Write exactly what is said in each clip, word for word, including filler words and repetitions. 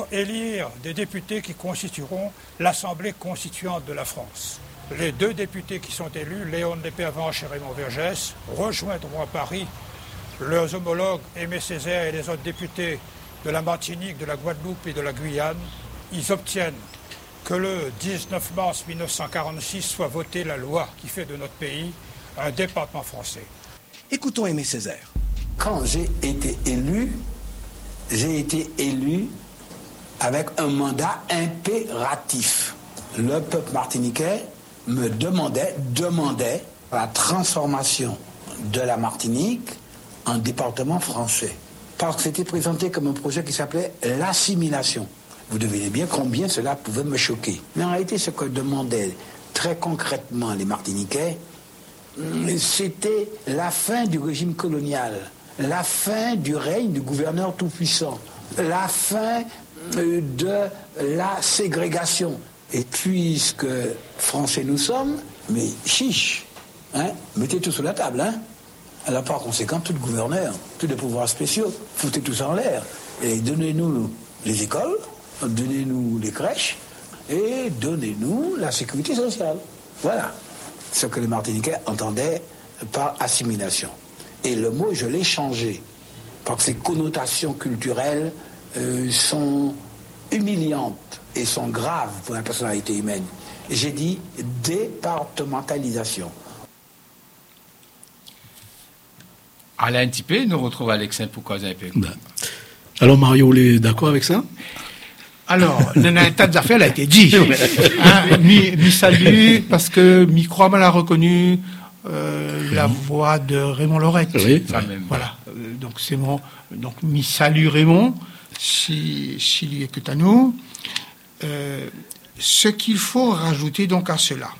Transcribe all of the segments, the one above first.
élire des députés qui constitueront l'Assemblée constituante de la France. Les deux députés qui sont élus, Léon Despervenche et Raymond Vergès, rejoindront à Paris leurs homologues Aimé Césaire et les autres députés de la Martinique, de la Guadeloupe et de la Guyane. Ils obtiennent que le dix-neuf mars mille neuf cent quarante-six soit votée la loi qui fait de notre pays un département français. Écoutons Aimé Césaire. Quand j'ai été élu, j'ai été élu avec un mandat impératif. Le peuple martiniquais me demandait, demandait la transformation de la Martinique en département français. Parce que c'était présenté comme un projet qui s'appelait l'assimilation. Vous devinez bien combien cela pouvait me choquer. Mais en réalité, ce que demandaient très concrètement les Martiniquais, c'était la fin du régime colonial, la fin du règne du gouverneur tout-puissant, la fin de la ségrégation. Et puisque Français nous sommes, mais chiche, hein, mettez tout sur la table, hein. Alors par conséquent, tout le gouverneur, tous les pouvoirs spéciaux, foutez tout ça en l'air. Et donnez-nous les écoles, donnez-nous les crèches, et donnez-nous la sécurité sociale. Voilà ce que les Martiniquais entendaient par assimilation. Et le mot, je l'ai changé, parce que ses connotations culturelles euh, sont humiliantes et sont graves pour la personnalité humaine. J'ai dit départementalisation. Alain Tipé, nous retrouvons Alexin pour causer un peu. Ben. Alors Mario, vous êtes d'accord avec ça? Alors, un tas d'affaires a été dit. hein, mi, mi salue, parce que mi croit mal a reconnu euh, la voix de Raymond Lorette. Oui. Enfin, ouais. Voilà. Euh, donc c'est mon. Donc mi salue Raymond, si s'il y écoute à nous. Euh, ce qu'il faut rajouter donc à cela.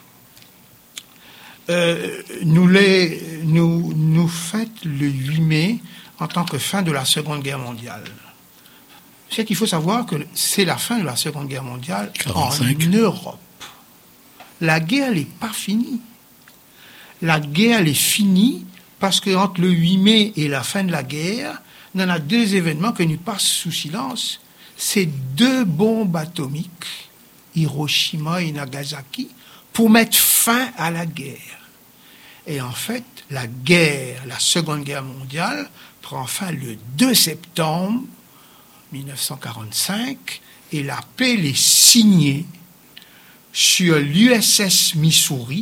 Euh, nous les, nous, nous fêtons le huit mai en tant que fin de la Seconde Guerre mondiale. C'est qu'il faut savoir que c'est la fin de la Seconde Guerre mondiale quarante-cinq en Europe. La guerre n'est pas finie. La guerre est finie parce que entre le huit mai et la fin de la guerre, il y en a deux événements que nous passons sous silence. C'est deux bombes atomiques, Hiroshima et Nagasaki, pour mettre fin à la guerre. Et en fait, la guerre, la Seconde Guerre mondiale, prend fin le deux septembre mille neuf cent quarante-cinq, et la paix est signée sur l'U S S Missouri,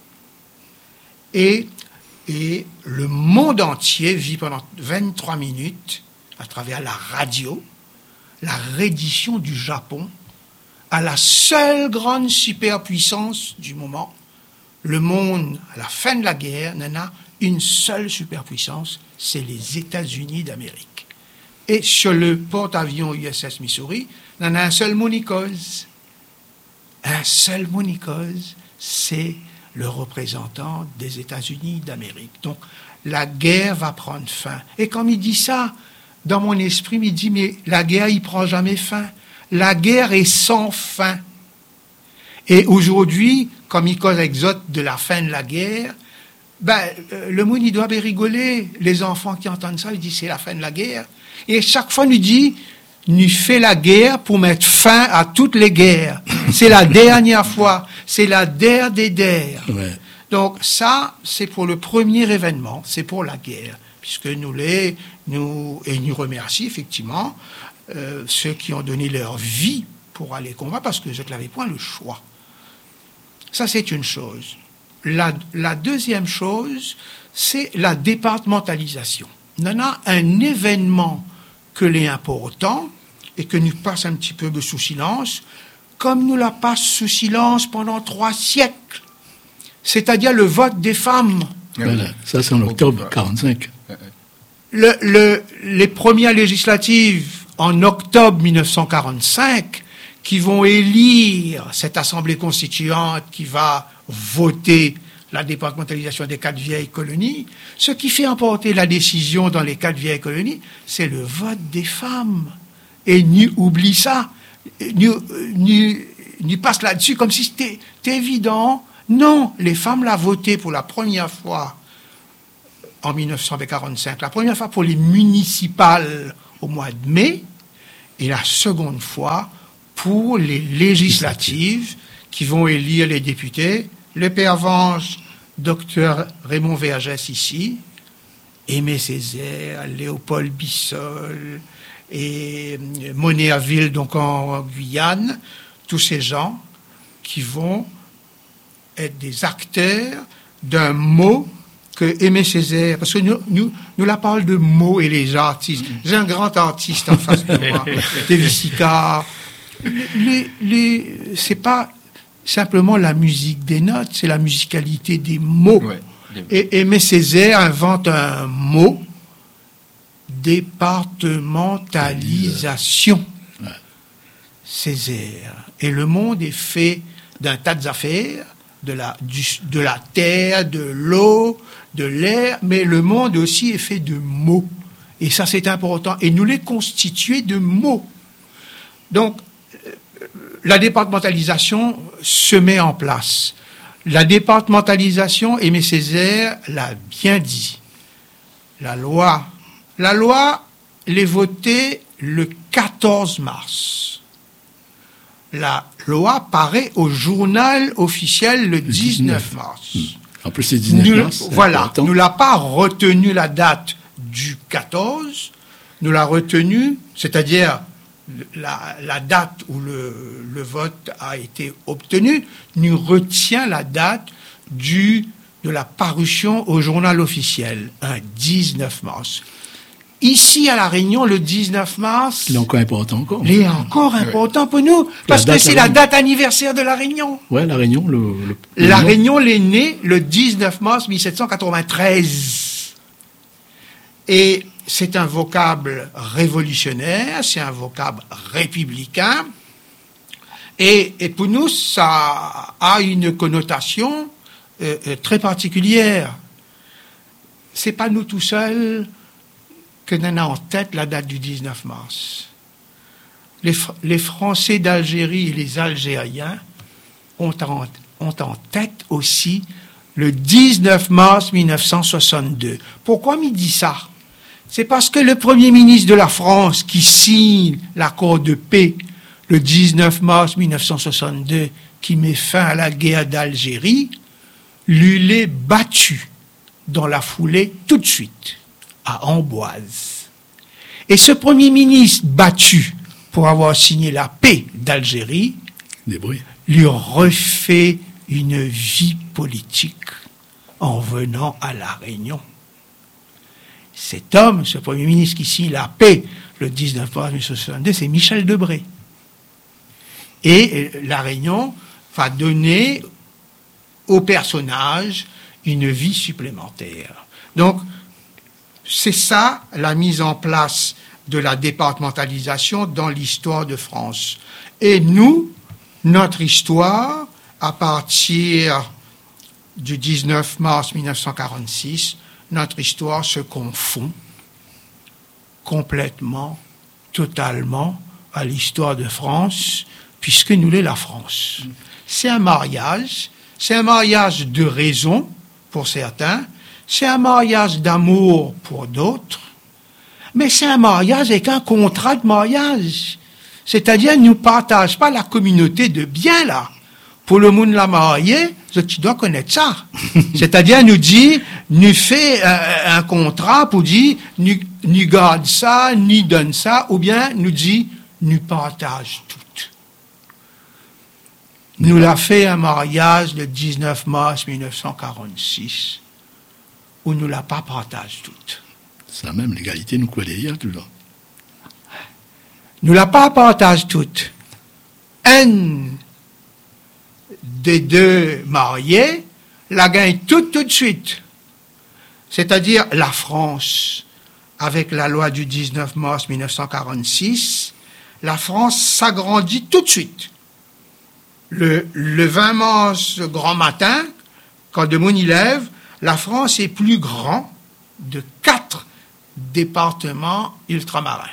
et, et le monde entier vit pendant vingt-trois minutes, à travers la radio, la reddition du Japon à la seule grande superpuissance du moment. Le monde, à la fin de la guerre, n'en a une seule superpuissance, c'est les États-Unis d'Amérique. Et sur le porte-avions U S S Missouri, il y en a un seul monicose. Un seul monicose, c'est le représentant des États-Unis d'Amérique. Donc, la guerre va prendre fin. Et comme il dit ça, dans mon esprit, il dit, mais la guerre, il prend jamais fin. La guerre est sans fin. Et aujourd'hui, comme il cause exote de la fin de la guerre, ben, le monde, il doit bien rigoler. Les enfants qui entendent ça, ils disent, c'est la fin de la guerre. Et chaque fois, nous dit, nous fait la guerre pour mettre fin à toutes les guerres. C'est la dernière fois. C'est la der des der. Ouais. Donc ça, c'est pour le premier événement. C'est pour la guerre. Puisque nous les, nous, et nous remercions effectivement euh, ceux qui ont donné leur vie pour aller combattre, parce que je n'avais point le choix. Ça, c'est une chose. La, la deuxième chose, c'est la départementalisation. Il y en a un événement que l'est important et que nous passe un petit peu sous silence, comme nous la passe sous silence pendant trois siècles, c'est-à-dire le vote des femmes. Voilà, ça c'est en octobre quarante-cinq. Le, le, les premières législatives en octobre mille neuf cent quarante-cinq, qui vont élire cette assemblée constituante qui va voter la départementalisation des quatre vieilles colonies, ce qui fait emporter la décision dans les quatre vieilles colonies, c'est le vote des femmes. Et nous oublie ça, nous, nous, nous passe là-dessus comme si c'était, c'était évident. Non, les femmes l'ont voté pour la première fois en mille neuf cent quarante-cinq, la première fois pour les municipales au mois de mai, et la seconde fois pour les législatives qui vont élire les députés. Le père Venge, docteur Raymond Vergès ici, Aimé Césaire, Léopold Bissol et Monéaville, donc en Guyane, tous ces gens qui vont être des acteurs d'un mot que Aimé Césaire, parce que nous, nous, nous la parle de mots et les artistes. J'ai un grand artiste en face de moi, David Sicard. Les, les, c'est pas simplement la musique des notes, c'est la musicalité des mots. Ouais, et Aimé Césaire invente un mot, départementalisation. Ouais. Césaire. Et le monde est fait d'un tas d'affaires, de la, du, de la terre, de l'eau, de l'air, mais le monde aussi est fait de mots. Et ça, c'est important. Et nous les constituer de mots. Donc, la départementalisation se met en place. La départementalisation, Aimé Césaire l'a bien dit. La loi, la loi, l'est votée le quatorze mars. La loi paraît au journal officiel le dix-neuf mars. En plus, c'est dix-neuf nous, mars. Voilà. Nous l'a pas retenu la date du quatorze. Nous l'a retenu, c'est-à-dire la, la date où le, le vote a été obtenu, nous retient la date du, de la parution au journal officiel, un dix-neuf mars. Ici, à La Réunion, le dix-neuf mars... Il est encore important encore. Il est encore important pour nous, parce que c'est la date anniversaire de La Réunion. Ouais, La Réunion, le... le La Réunion, l'est née le dix-neuf mars mille sept cent quatre-vingt-treize. Et c'est un vocable révolutionnaire, c'est un vocable républicain, et, et pour nous, ça a une connotation euh, très particulière. C'est pas nous tout seuls que l'on a en tête la date du dix-neuf mars. Les, les Français d'Algérie et les Algériens ont en, ont en tête aussi le dix-neuf mars mille neuf cent soixante-deux. Pourquoi m'y dit ça? C'est parce que le Premier ministre de la France qui signe l'accord de paix le dix-neuf mars mille neuf cent soixante-deux, qui met fin à la guerre d'Algérie, lui l'est battu dans la foulée tout de suite à Amboise. Et ce Premier ministre battu pour avoir signé la paix d'Algérie lui refait une vie politique en venant à La Réunion. Cet homme, ce Premier ministre qui signe la paix le dix-neuf mars mille neuf cent soixante-deux, c'est Michel Debré. Et La Réunion va donner au personnage une vie supplémentaire. Donc, c'est ça la mise en place de la départementalisation dans l'histoire de France. Et nous, notre histoire, à partir du dix-neuf mars mille neuf cent quarante-six, notre histoire se confond complètement, totalement à l'histoire de France, puisque nous l'est la France. C'est un mariage, c'est un mariage de raison pour certains, c'est un mariage d'amour pour d'autres, mais c'est un mariage avec un contrat de mariage. C'est-à-dire, nous ne partageons pas la communauté de biens, là. Pour le monde la marié, tu dois connaître ça. C'est-à-dire, nous dit, nous fait un, un contrat pour dire, nous, nous garde ça, nous donne ça, ou bien nous dit, nous partage tout. Nous l'a fait un mariage le dix-neuf mars mille neuf cent quarante-six, où nous l'a pas partage toute. Ça même, l'égalité nous collait hier toujours. Nous l'a pas partage toute. Un des deux mariés la gagne toute tout de suite. C'est-à-dire la France, avec la loi du dix-neuf mars mille neuf cent quarante-six, la France s'agrandit tout de suite. Le, le vingt mars grand matin, quand de Moon y lève, la France est plus grand de quatre départements ultramarins.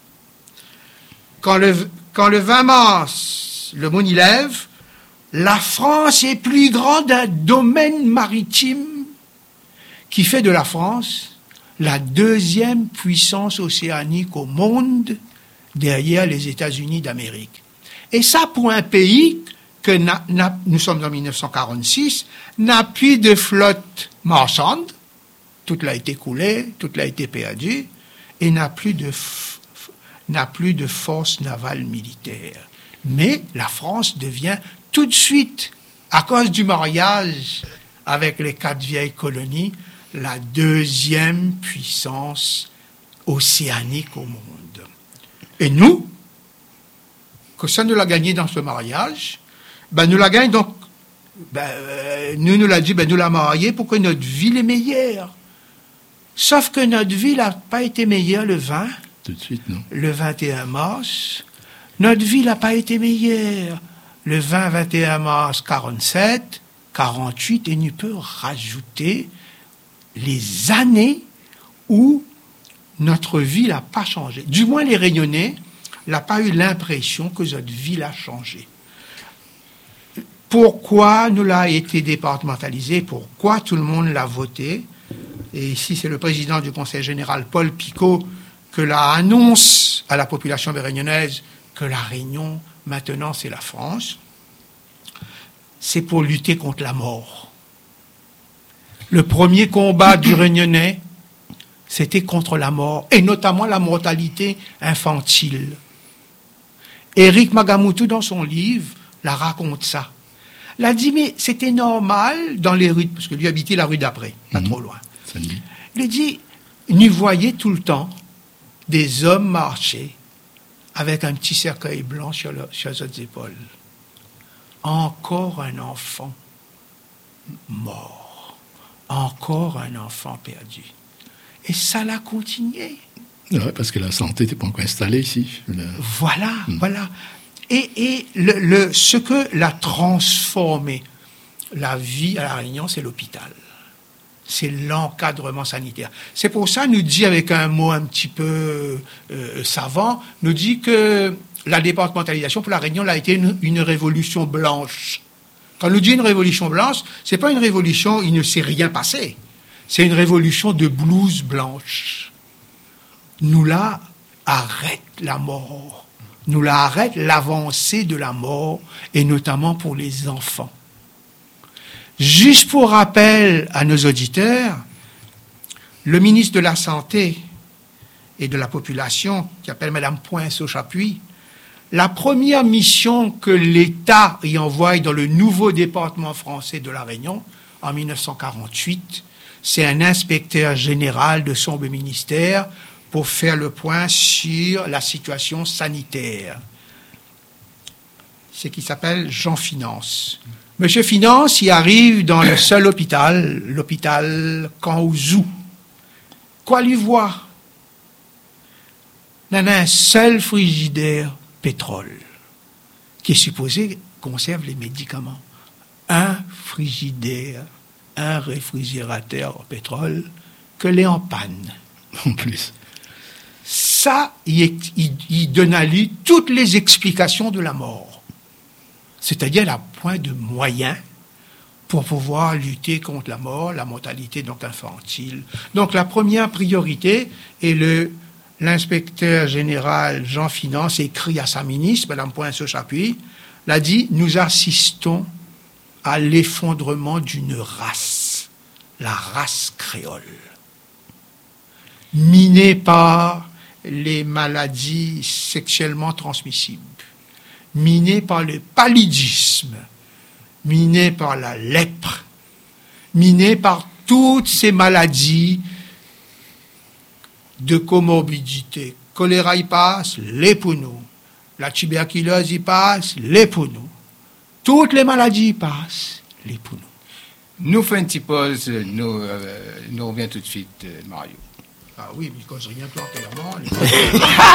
Quand le, quand le vingt mars, le Moon y lève, la France est plus grande d'un domaine maritime qui fait de la France la deuxième puissance océanique au monde derrière les États-Unis d'Amérique. Et ça, pour un pays que n'a, n'a, nous sommes en dix-neuf cent quarante-six, n'a plus de flotte marchande, toute l'a été coulée, toute l'a été perdue, et n'a plus de, f- n'a plus de force navale militaire. Mais la France devient tout de suite, à cause du mariage avec les quatre vieilles colonies, la deuxième puissance océanique au monde. Et nous, que ça nous l'a gagné dans ce mariage, ben nous la gagne donc, ben, euh, nous nous l'a dit, ben nous l'a marié pour que notre vie est meilleure. Sauf que notre vie n'a pas été meilleure le vingt, Tout de suite, non. le vingt et un mars. Notre vie n'a pas été meilleure le vingt vingt et un mars quarante-sept, quarante-huit, et nous peut rajouter les années où notre vie n'a pas changé. Du moins, les Réunionnais n'ont pas eu l'impression que notre vie a changé. Pourquoi nous l'a été départementalisé? Pourquoi tout le monde l'a voté? Et ici, c'est le président du Conseil général, Paul Picot, que la annonce à la population réunionnaise que la Réunion, maintenant, c'est la France. C'est pour lutter contre la mort. Le premier combat du Réunionnais, c'était contre la mort, et notamment la mortalité infantile. Éric Magamoutou, dans son livre, la raconte ça. Il a dit, mais c'était normal dans les rues, parce que lui habitait la rue d'après, pas mmh. trop loin. Ça me dit. Il a dit, nous voyait tout le temps des hommes marcher avec un petit cercueil blanc sur, le, sur leurs épaules. Encore un enfant mort. Encore un enfant perdu. Et ça l'a continué. Ouais, parce que la santé n'était pas encore installée ici. Le... Voilà, mmh. voilà. Et, et le, le, ce que l'a transformé, la vie à La Réunion, c'est l'hôpital. C'est l'encadrement sanitaire. C'est pour ça, nous dit avec un mot un petit peu euh, savant, nous dit que la départementalisation pour La Réunion a été une, une révolution blanche. Quand on nous dit une révolution blanche, c'est pas une révolution, il ne s'est rien passé. C'est une révolution de blouse blanche. Nous là, arrête la mort. Nous là, arrête l'avancée de la mort, et notamment pour les enfants. Juste pour rappel à nos auditeurs, le ministre de la Santé et de la Population, qui s'appelle Mme Poinceau-Chapuis, la première mission que l'État y envoie dans le nouveau département français de La Réunion, en dix-neuf cent quarante-huit, c'est un inspecteur général de son ministère pour faire le point sur la situation sanitaire. C'est qui s'appelle Jean Finance. Monsieur Finance, il arrive dans le seul hôpital, l'hôpital Kanhouzou. Quoi lui voir? Il y en a un seul frigidaire pétrole qui est supposé conserve les médicaments. Un frigidaire, un réfrigérateur au pétrole que l'est en panne. En plus. Ça, il, il, il donne à lui toutes les explications de la mort. C'est-à-dire la point de moyens pour pouvoir lutter contre la mort, la mortalité donc infantile. Donc la première priorité, et le, l'inspecteur général Jean Finance écrit à sa ministre, Mme Poinceau-Chapuis, l'a dit, nous assistons à l'effondrement d'une race, la race créole, minée par les maladies sexuellement transmissibles, minée par le paludisme, minée par la lèpre, minée par toutes ces maladies de comorbidité. Choléra y passe, les pour nous. La tuberculose y passe, les pour nous. Toutes les maladies y passent, les pour nous. Nous faisons une petite pause, nous, euh, nous revenons tout de suite, Mario. Ah oui, mais il cause rien que l'enterrement. Les...